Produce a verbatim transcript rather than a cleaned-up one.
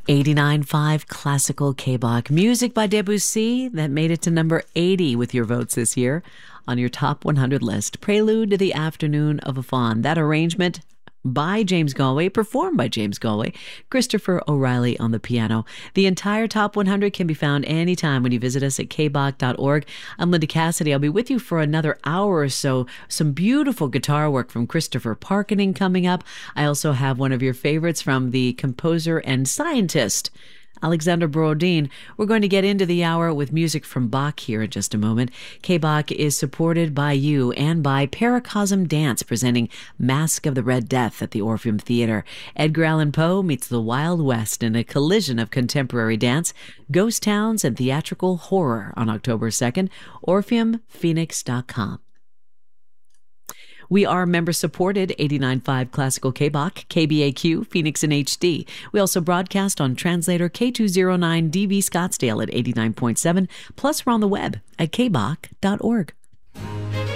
eighty-nine point five Classical K-Bach. Music by Debussy that made it to number eighty with your votes this year on your top one hundred list. Prelude to the Afternoon of a Faun. That arrangement by James Galway, performed by James Galway, Christopher O'Reilly on the piano. The entire Top one hundred can be found anytime when you visit us at k bach dot org. I'm Linda Cassidy. I'll be with you for another hour or so. Some beautiful guitar work from Christopher Parkening coming up. I also have one of your favorites from the composer and scientist, Alexander Borodin. We're going to get into the hour with music from Bach here in just a moment. K-Bach is supported by you and by Paracosm Dance, presenting Masque of the Red Death at the Orpheum Theater. Edgar Allan Poe meets the Wild West in a collision of contemporary dance, ghost towns, and theatrical horror on October second. orpheum phoenix dot com. We are member-supported, eighty-nine point five Classical K-Bach, K B A Q, Phoenix in H D. We also broadcast on translator K two oh nine D B Scottsdale at eighty-nine point seven, plus we're on the web at k bach dot org.